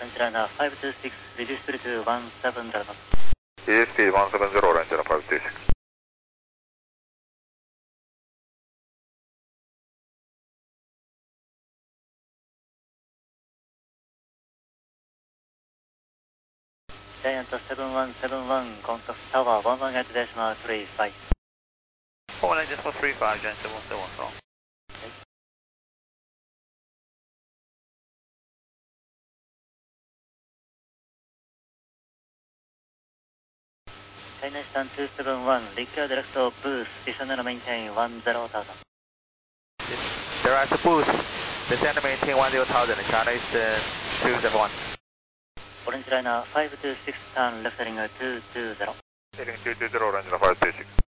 Orange Liner 526, reduce speed to 170 knots. ESP 170, Orange Liner 526. Giant 7171, contact tower 11.35. 435, Giant 7171. China Eastern 271, require direct to boost, descend and maintain 10,000. Direct boost, descend and maintain 10,000, China Eastern 271. Orange Liner 526, turn left heading 220. Heading 220, Orange Liner 526.